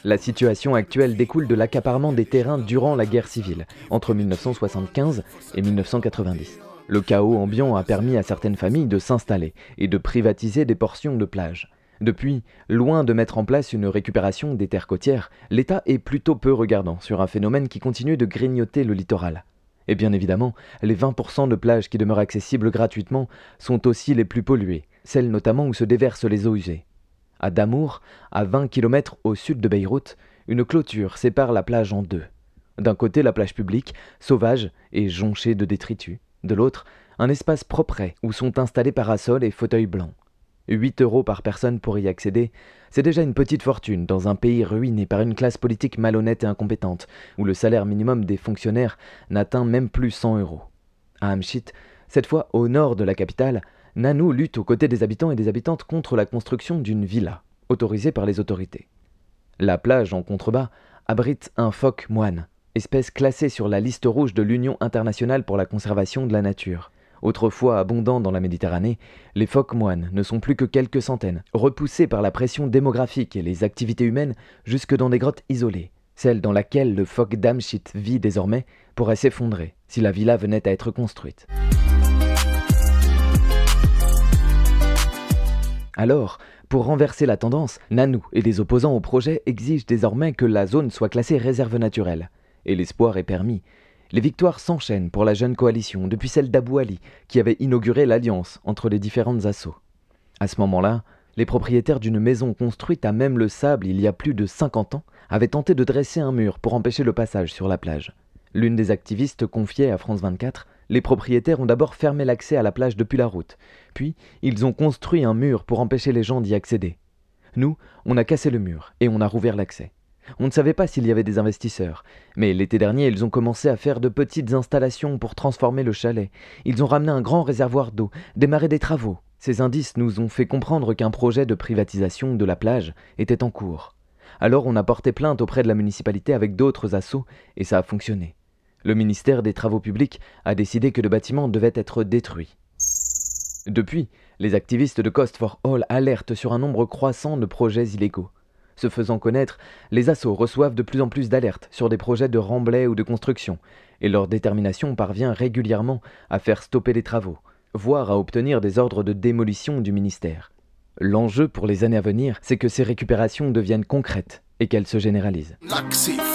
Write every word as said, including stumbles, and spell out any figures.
La situation actuelle découle de l'accaparement des terrains durant la guerre civile, entre mille neuf cent soixante-quinze et mille neuf cent quatre-vingt-dix. Le chaos ambiant a permis à certaines familles de s'installer et de privatiser des portions de plage. Depuis, loin de mettre en place une récupération des terres côtières, l'État est plutôt peu regardant sur un phénomène qui continue de grignoter le littoral. Et bien évidemment, les vingt pour cent de plages qui demeurent accessibles gratuitement sont aussi les plus polluées, celles notamment où se déversent les eaux usées. À Damour, à vingt kilomètres au sud de Beyrouth, une clôture sépare la plage en deux. D'un côté, la plage publique, sauvage et jonchée de détritus. De l'autre, un espace propre où sont installés parasols et fauteuils blancs. huit euros par personne pour y accéder, c'est déjà une petite fortune dans un pays ruiné par une classe politique malhonnête et incompétente, où le salaire minimum des fonctionnaires n'atteint même plus cent euros. À Amchit, cette fois au nord de la capitale, Nanou lutte aux côtés des habitants et des habitantes contre la construction d'une villa, autorisée par les autorités. La plage en contrebas abrite un phoque moine, espèce classée sur la liste rouge de l'Union internationale pour la conservation de la nature. Autrefois abondants dans la Méditerranée, les phoques moines ne sont plus que quelques centaines, repoussés par la pression démographique et les activités humaines jusque dans des grottes isolées. Celle dans laquelle le phoque d'Amchit vit désormais pourrait s'effondrer si la villa venait à être construite. Alors, pour renverser la tendance, Nanou et les opposants au projet exigent désormais que la zone soit classée réserve naturelle. Et l'espoir est permis. Les victoires s'enchaînent pour la jeune coalition, depuis celle d'Abou Ali, qui avait inauguré l'alliance entre les différentes assauts. À ce moment-là, les propriétaires d'une maison construite à même le sable il y a plus de cinquante ans avaient tenté de dresser un mur pour empêcher le passage sur la plage. L'une des activistes confiait à France vingt-quatre, les propriétaires ont d'abord fermé l'accès à la plage depuis la route, puis ils ont construit un mur pour empêcher les gens d'y accéder. Nous, on a cassé le mur et on a rouvert l'accès. On ne savait pas s'il y avait des investisseurs, mais l'été dernier, ils ont commencé à faire de petites installations pour transformer le chalet. Ils ont ramené un grand réservoir d'eau, démarré des travaux. Ces indices nous ont fait comprendre qu'un projet de privatisation de la plage était en cours. Alors on a porté plainte auprès de la municipalité avec d'autres assauts et ça a fonctionné. Le ministère des Travaux publics a décidé que le bâtiment devait être détruit. Depuis, les activistes de Cost for All alertent sur un nombre croissant de projets illégaux. Se faisant connaître, les assos reçoivent de plus en plus d'alertes sur des projets de remblai ou de construction, et leur détermination parvient régulièrement à faire stopper les travaux, voire à obtenir des ordres de démolition du ministère. L'enjeu pour les années à venir, c'est que ces récupérations deviennent concrètes et qu'elles se généralisent.